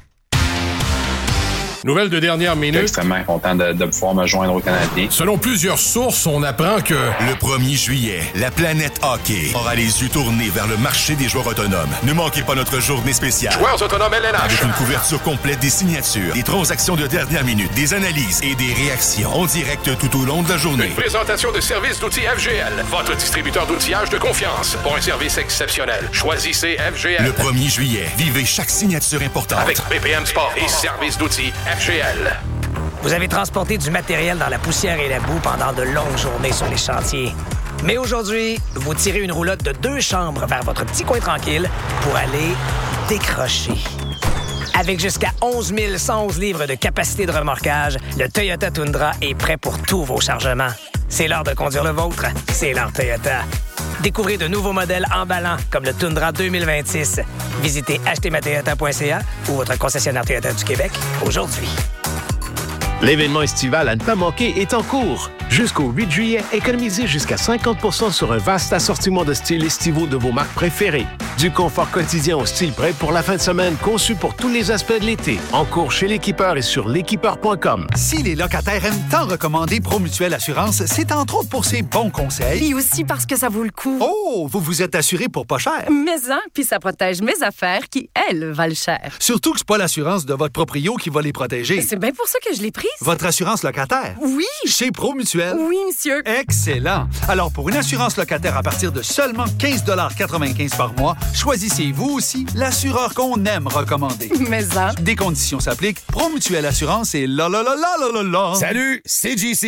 Nouvelle de dernière minute. Je suis extrêmement content de, de pouvoir me joindre aux Canadiens. Selon plusieurs sources, on apprend que... Le premier juillet, la planète hockey aura les yeux tournés vers le marché des joueurs autonomes. Ne manquez pas notre journée spéciale. Joueurs autonomes L N H. Avec une couverture complète des signatures, des transactions de dernière minute, des analyses et des réactions en direct tout au long de la journée. Une présentation de services d'outils F G L. Votre distributeur d'outillage de confiance. Pour un service exceptionnel. Choisissez F G L. Le premier juillet, vivez chaque signature importante. Avec B P M Sport et services d'outils F G L. Vous avez transporté du matériel dans la poussière et la boue pendant de longues journées sur les chantiers. Mais aujourd'hui, vous tirez une roulotte de deux chambres vers votre petit coin tranquille pour aller décrocher. Avec jusqu'à onze mille cent onze livres de capacité de remorquage, le Toyota Tundra est prêt pour tous vos chargements. C'est l'heure de conduire le vôtre. C'est l'heure Toyota. Découvrez de nouveaux modèles emballants comme le Tundra deux mille vingt-six. Visitez acheter ma toyota point c a ou votre concessionnaire Toyota du Québec aujourd'hui. L'événement estival à ne pas manquer est en cours. Jusqu'au huit juillet, économisez jusqu'à cinquante pour cent sur un vaste assortiment de styles estivaux de vos marques préférées. Du confort quotidien au style prêt pour la fin de semaine, conçu pour tous les aspects de l'été. En cours chez l'équipeur et sur l'équipeur point com. Si les locataires aiment tant recommander Promutuelle Assurance, c'est entre autres pour ses bons conseils. Et aussi parce que ça vaut le coup. Oh, vous vous êtes assuré pour pas cher. Mais hein, puis ça protège mes affaires qui, elles, valent cher. Surtout que c'est pas l'assurance de votre proprio qui va les protéger. C'est bien pour ça que je l'ai prise. Votre assurance locataire? Oui. Chez Promutuelle? Oui, monsieur. Excellent. Alors, pour une assurance locataire à partir de seulement quinze quatre-vingt-quinze par mois, choisissez vous aussi l'assureur qu'on aime recommander. Mais ça. Des conditions s'appliquent. Promutuelle Assurance et la la la la la la la. Salut, c'est J C.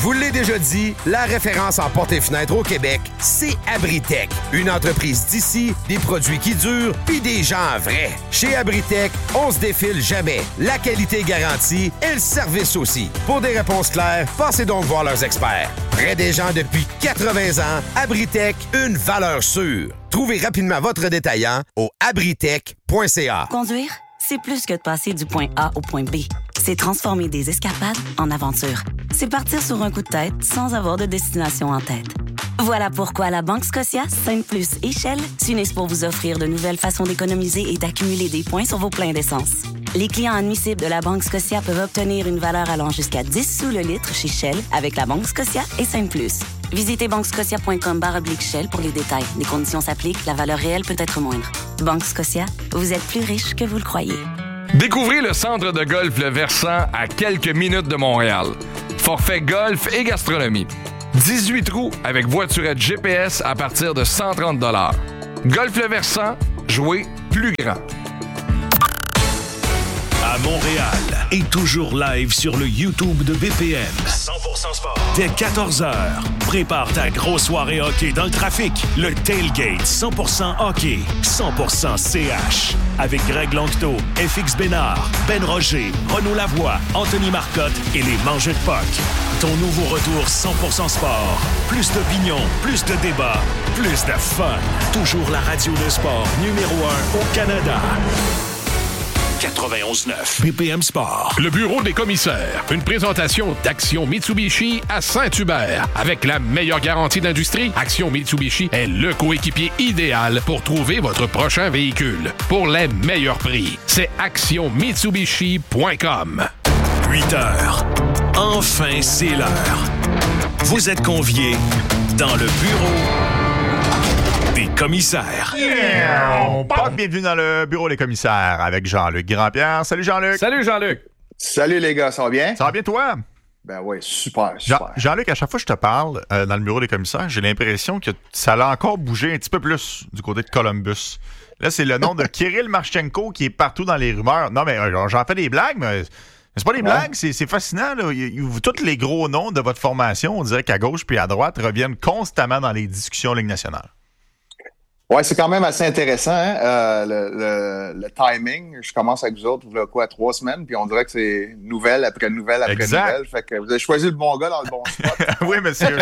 vous l'ai déjà dit, la référence en portes et fenêtres au Québec, c'est Abritech. Une entreprise d'ici, des produits qui durent, puis des gens vrais. Chez Abritech, on se défile jamais. La qualité est garantie et le service aussi. Pour des réponses claires, passez donc voir leurs experts. Près des gens depuis quatre-vingts ans, Abritech, une valeur sûre. Trouvez rapidement votre détaillant au abritech point c a. Conduire, c'est plus que de passer du point A au point B. C'est transformer des escapades en aventures. C'est partir sur un coup de tête sans avoir de destination en tête. Voilà pourquoi la Banque Scotia, Sainte-Plus et Shell s'unissent pour vous offrir de nouvelles façons d'économiser et d'accumuler des points sur vos pleins d'essence. Les clients admissibles de la Banque Scotia peuvent obtenir une valeur allant jusqu'à dix sous le litre chez Shell avec la Banque Scotia et Sainte-Plus. Visitez banquescotia point com barre oblique Shell pour les détails. Les conditions s'appliquent, la valeur réelle peut être moindre. Banque Scotia, vous êtes plus riche que vous le croyez. Découvrez le centre de golf Le Versant à quelques minutes de Montréal. Forfait golf et gastronomie. dix-huit trous avec voiturette G P S à partir de cent trente dollars. Golf Le Versant, jouez plus grand. À Montréal et toujours live sur le YouTube de B P M. cent pour cent sport. Dès quatorze heures, prépare ta grosse soirée hockey dans le trafic. Le Tailgate cent pour cent hockey, cent pour cent C H. Avec Greg Longto, F X Bénard, Ben Roger, Renaud Lavoie, Anthony Marcotte et les Mangeux de Puck. Ton nouveau retour cent pour cent sport. Plus d'opinion, plus de débats, plus de fun. Toujours la radio de sport numéro un au Canada. quatre-vingt-onze neuf. B P M Sport. Le bureau des commissaires. Une présentation d'Action Mitsubishi à Saint-Hubert. Avec la meilleure garantie d'industrie, Action Mitsubishi est le coéquipier idéal pour trouver votre prochain véhicule. Pour les meilleurs prix, c'est action mitsubishi point com. huit heures. Enfin, c'est l'heure. Vous êtes conviés dans le bureau des commissaires. Yeah! Bienvenue dans le bureau des commissaires avec Jean-Luc Grandpierre. Salut Jean-Luc. Salut Jean-Luc. Salut les gars, ça va bien? Ça va bien toi? Ben oui, super, super. Jean- Jean-Luc, à chaque fois que je te parle euh, dans le bureau des commissaires, j'ai l'impression que ça a encore bougé un petit peu plus du côté de Columbus. Là, c'est le nom de Kirill Marchenko qui est partout dans les rumeurs. Non, mais euh, j'en fais des blagues, mais... Mais c'est pas des blagues, c'est, c'est fascinant. Là. Il, il, tous les gros noms de votre formation, on dirait qu'à gauche puis à droite, reviennent constamment dans les discussions Ligue nationale. Ouais, c'est quand même assez intéressant, hein? euh, le, le, le timing. Je commence avec vous autres, vous avez quoi, trois semaines, puis on dirait que c'est nouvelle après nouvelle après exact. nouvelle. Fait que vous avez choisi le bon gars dans le bon spot. Oui, monsieur.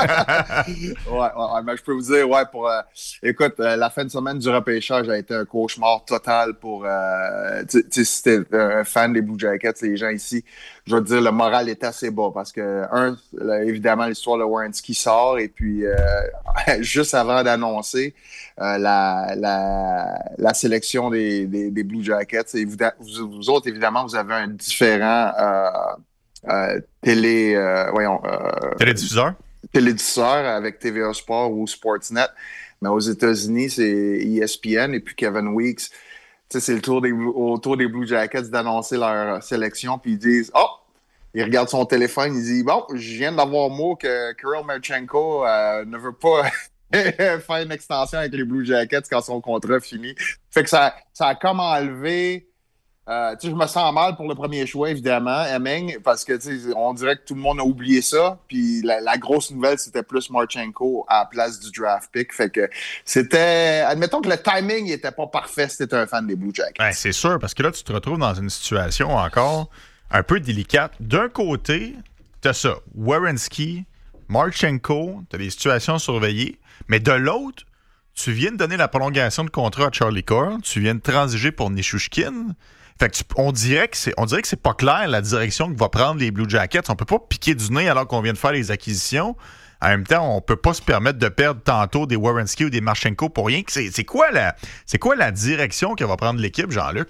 ouais, ouais, ouais, mais je peux vous dire, ouais, pour euh, écoute, euh, la fin de semaine du repêchage a été un cauchemar total pour euh, tu sais, si t'es un fan des Blue Jackets, les gens ici, je veux dire, le moral est assez bas parce que, un, là, évidemment, l'histoire de Werenski sort et puis euh, juste avant d'annoncer euh, la, la, la sélection des, des, des Blue Jackets, et vous, vous, vous autres, évidemment, vous avez un différent euh, euh, télé, euh, voyons, euh, télédiffuseur. télédiffuseur avec T V A Sport ou Sportsnet. Mais aux États-Unis, c'est E S P N et puis Kevin Weeks. Tu sais, c'est le tour des, au tour des Blue Jackets d'annoncer leur sélection, puis ils disent « Oh! » Il regarde son téléphone, il dit « Bon, je viens d'avoir mot que Kirill Marchenko euh, ne veut pas faire une extension avec les Blue Jackets quand son contrat finit. » Fait que ça, ça a comme enlevé... Euh, tu sais, je me sens mal pour le premier choix, évidemment, Hemming, parce que, tu sais, on dirait que tout le monde a oublié ça. Puis la, la grosse nouvelle, c'était plus Marchenko à la place du draft pick. Fait que c'était... Admettons que le timing n'était pas parfait si t'étais un fan des Blue Jackets. Ben, c'est sûr, parce que là, tu te retrouves dans une situation encore un peu délicate. D'un côté, t'as ça, Werenski, Marchenko, t'as des situations surveillées. Mais de l'autre, tu viens de donner la prolongation de contrat à Charlie Coyle, tu viens de transiger pour Nishushkin. Fait que tu, on dirait que c'est on dirait que c'est pas clair la direction que va prendre les Blue Jackets. On peut pas piquer du nez alors qu'on vient de faire les acquisitions. En même temps, on peut pas se permettre de perdre tantôt des Werenski ou des Marchenko pour rien. C'est, c'est quoi la c'est quoi la direction que va prendre l'équipe, Jean-Luc?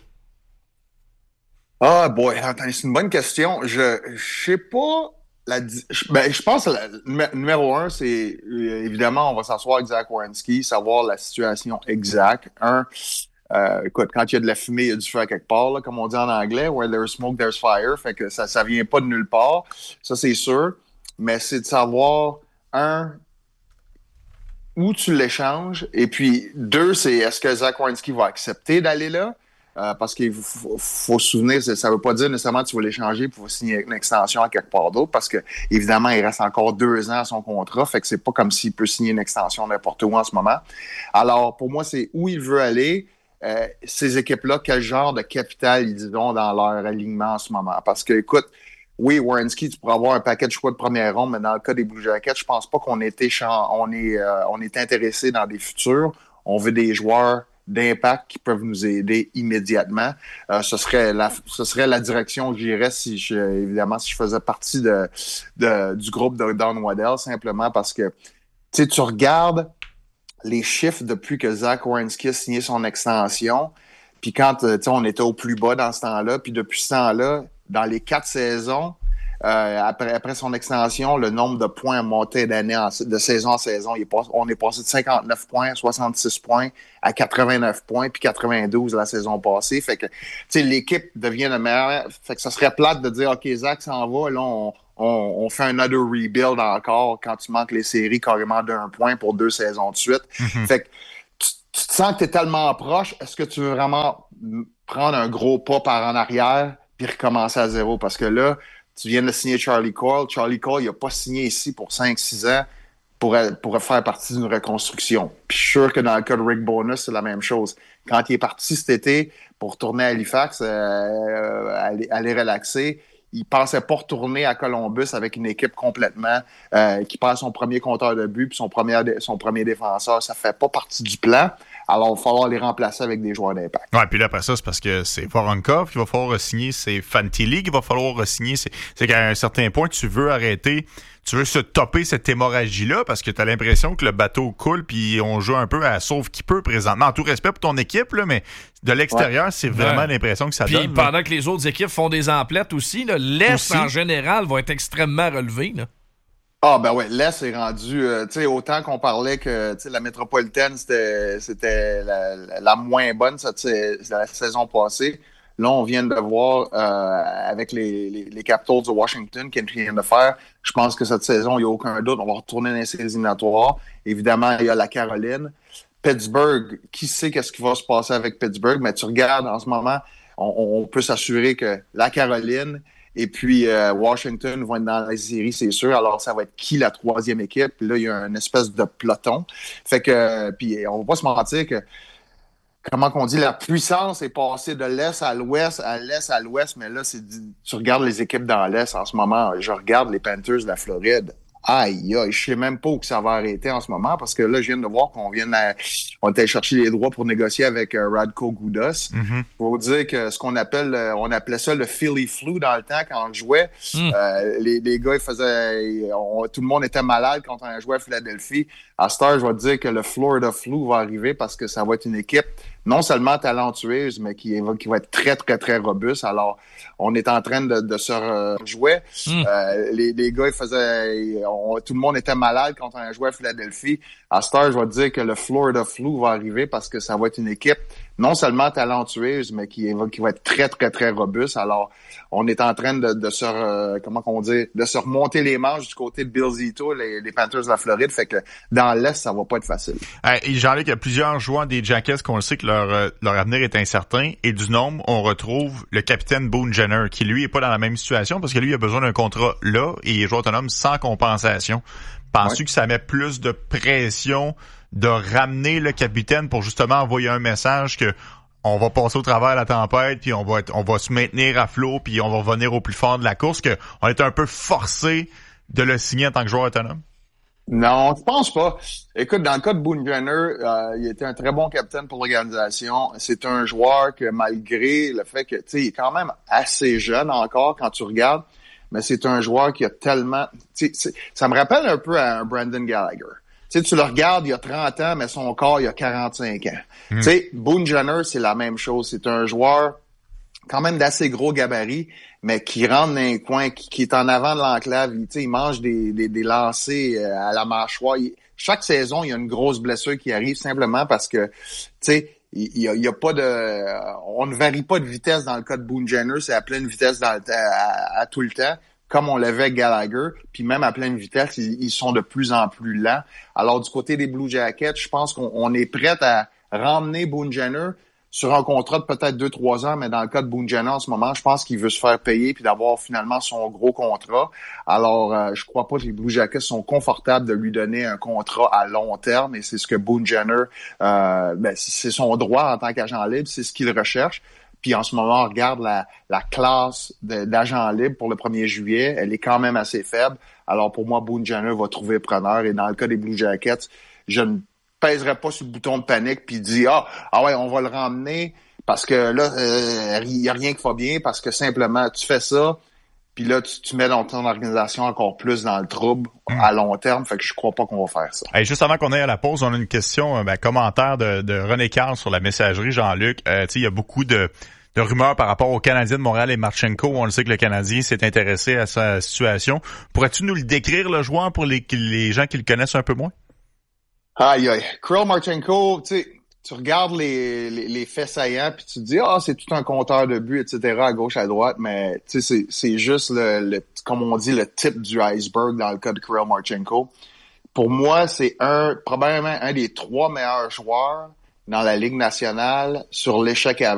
Ah boy, attends, c'est une bonne question. Je je sais pas. La, ben, je pense que la, numéro un, c'est évidemment, on va s'asseoir avec Zach Werenski, savoir la situation exacte. Un, euh, écoute, quand il y a de la fumée, il y a du feu à quelque part, là, comme on dit en anglais, where there's smoke, there's fire. Fait que ça, ça vient pas de nulle part. Ça, c'est sûr. Mais c'est de savoir, un, où tu l'échanges. Et puis, deux, c'est est-ce que Zach Werenski va accepter d'aller là? Euh, parce qu'il faut, faut se souvenir, ça ne veut pas dire nécessairement que tu vas l'échanger pour signer une extension à quelque part d'autre, parce que évidemment, il reste encore deux ans à son contrat, fait que c'est pas comme s'il peut signer une extension n'importe où en ce moment. Alors, pour moi, c'est où il veut aller. Euh, ces équipes-là, quel genre de capital ils ont dans leur alignement en ce moment? Parce que, écoute, oui, Werenski, tu pourrais avoir un paquet de choix de première ronde, mais dans le cas des Blue Jackets, je pense pas qu'on était on est, euh, on est intéressé dans des futurs. On veut des joueurs d'impact qui peuvent nous aider immédiatement. Euh, ce serait la, ce serait la direction que j'irais si je, évidemment, si je faisais partie de, de, du groupe de Don Waddell, simplement parce que, tu sais, tu regardes les chiffres depuis que Zach Werenski a signé son extension, puis quand, tu sais, on était au plus bas dans ce temps-là, puis depuis ce temps-là, dans les quatre saisons, Euh, après, après son extension, le nombre de points a monté d'année en, de saison en saison. Il est pas, on est passé de cinquante-neuf points, soixante-six points à quatre-vingt-neuf points, puis quatre-vingt-douze la saison passée. Fait que, tu sais, l'équipe devient le meilleur. Fait que ça serait plate de dire, OK, Zach s'en va, là, on, on, on fait un other rebuild encore quand tu manques les séries carrément d'un point pour deux saisons de suite. Mm-hmm. Fait que tu, tu te sens que tu es tellement proche. Est-ce que tu veux vraiment prendre un gros pas par en arrière puis recommencer à zéro? Parce que là, tu viens de signer Charlie Coyle. Charlie Coyle, il n'a pas signé ici pour cinq six ans pour, pour faire partie d'une reconstruction. Puis je suis sûr que dans le cas de Rick Bonus, c'est la même chose. Quand il est parti cet été pour retourner à Halifax, euh, aller, aller relaxer, il pensait pas retourner à Columbus avec une équipe complètement euh, qui perd son premier compteur de but puis son premier, son premier défenseur. Ça fait pas partie du plan. Alors, il va falloir les remplacer avec des joueurs d'impact. Ouais, puis là, après ça, c'est parce que c'est Voronkov qu'il va falloir signer, c'est Fantilli qu'il va falloir signer. C'est, c'est qu'à un certain point, tu veux arrêter, tu veux se topper cette hémorragie-là parce que tu as l'impression que le bateau coule puis on joue un peu à sauve qui peut présentement. En tout respect pour ton équipe, là, mais de l'extérieur, ouais. c'est vraiment ouais. l'impression que ça puis donne. Puis pendant là. que les autres équipes font des emplettes aussi, là, l'Est aussi. En général va être extrêmement relevé, là. Ah, ben ouais, l'Est est rendu, euh, tu sais, autant qu'on parlait que, tu sais, la métropolitaine, c'était, c'était la, la moins bonne, ça, la saison passée. Là, on vient de voir, euh, avec les, les, les Capitals de Washington, qui viennent de faire, je pense que cette saison, il n'y a aucun doute, on va retourner dans les séries éliminatoires. Évidemment, il y a la Caroline. Pittsburgh, qui sait qu'est-ce qui va se passer avec Pittsburgh, mais tu regardes, en ce moment, on, on peut s'assurer que la Caroline et puis euh, Washington vont être dans la série, c'est sûr. Alors, ça va être qui la troisième équipe? Puis là, il y a une espèce de peloton. Fait que, euh, puis on va pas se mentir que, comment qu'on dit, la puissance est passée de l'Est à l'Ouest, à l'Est à l'Ouest, mais là, c'est tu regardes les équipes dans l'Est en ce moment. Je regarde les Panthers de la Floride. Aïe, aïe, je sais même pas où que ça va arrêter en ce moment parce que là, je viens de voir qu'on vient de, on était chercher les droits pour négocier avec euh, Radko Gudas. Mm-hmm. Faut dire que ce qu'on appelle, euh, on appelait ça le Philly flu dans le temps quand on jouait. Mm. Euh, les, les gars, ils faisaient, on, tout le monde était malade quand on jouait à Philadelphie. À cette heure, je vais te dire que le Florida flu va arriver parce que ça va être une équipe non seulement talentueuse, mais qui, est, qui va être très, très, très robuste. Alors, on est en train de, de se rejouer. Mm. Euh, les, les gars, ils faisaient... On, tout le monde était malade quand on jouait à Philadelphie. À cette heure, je vais te dire que le Florida Flu va arriver parce que ça va être une équipe non seulement talentueuse, mais qui, est, qui va être très, très, très robuste. Alors, on est en train de, de se... Euh, comment qu'on dit? De se remonter les manches du côté de Bill Zito, les, les Panthers de la Floride. Fait que dans l'Est, ça va pas être facile. Hey, Jean-Luc, il y a plusieurs joueurs des Jackets qu'on le sait que leur, leur avenir est incertain. Et du nombre, on retrouve le capitaine Boone Jenner, qui lui est pas dans la même situation parce que lui il a besoin d'un contrat là et il est joueur autonome sans compensation. Penses-tu ouais. que ça met plus de pression de ramener le capitaine pour justement envoyer un message que on va passer au travers de la tempête puis on va être, on va se maintenir à flot puis on va revenir au plus fort de la course, que on est un peu forcé de le signer en tant que joueur autonome? Non, je pense pas. Écoute, dans le cas de Boone Jenner, euh, il était un très bon capitaine pour l'organisation. C'est un joueur que malgré le fait que, tu sais, il est quand même assez jeune encore quand tu regardes, mais c'est un joueur qui a tellement... Tu sais, ça me rappelle un peu à un Brendan Gallagher. Tu sais, tu le regardes, il a trente ans, mais son corps, il a quarante-cinq ans. Mm. Tu sais, Boone Jenner, c'est la même chose. C'est un joueur quand même d'assez gros gabarit, mais qui rentre dans un coin, qui, qui est en avant de l'enclave. Il, il mange des, des, des lancers à la mâchoire. Il, chaque saison, il y a une grosse blessure qui arrive simplement parce que, tu sais, il, il, y a, il y a pas de... On ne varie pas de vitesse dans le cas de Boone Jenner. C'est à pleine vitesse dans le, à, à, à tout le temps, comme on l'avait avec Gallagher. Puis même à pleine vitesse, ils, ils sont de plus en plus lents. Alors, du côté des Blue Jackets, je pense qu'on on est prêt à ramener Boone Jenner sur un contrat de peut-être deux trois ans, mais dans le cas de Boone Jenner en ce moment, je pense qu'il veut se faire payer puis d'avoir finalement son gros contrat. Alors, euh, je crois pas que les Blue Jackets sont confortables de lui donner un contrat à long terme et c'est ce que Boone Jenner, euh, ben, c'est son droit en tant qu'agent libre, c'est ce qu'il recherche. Puis en ce moment, on regarde la, la classe de, d'agents libres pour le premier juillet, elle est quand même assez faible. Alors pour moi, Boone Jenner va trouver preneur et dans le cas des Blue Jackets, je ne pèserait pas sur le bouton de panique puis dit ah ah ouais on va le ramener parce que là il euh, y a rien qui va bien parce que simplement tu fais ça puis là tu, tu mets dans ton organisation encore plus dans le trouble mmh. à long terme, fait que je crois pas qu'on va faire ça. Hey, juste avant qu'on aille à la pause, on a une question, un ben, commentaire de, de René Carl sur la messagerie, Jean-Luc. Euh, tu sais il y a beaucoup de de rumeurs par rapport au Canadien de Montréal et Marchenko. On le sait que le Canadien s'est intéressé à sa situation. Pourrais-tu nous le décrire, le joueur, pour les, les gens qui le connaissent un peu moins? Aïe, aïe. Kirill Marchenko, tu sais, tu regardes les, les, les faits saillants puis tu te dis, ah, c'est tout un compteur de buts, et cetera, à gauche, à droite, mais tu sais, c'est, c'est juste le, le, comme on dit, le tip du iceberg dans le cas de Kirill Marchenko. Pour moi, c'est un, probablement un des trois meilleurs joueurs dans la Ligue nationale sur l'échec à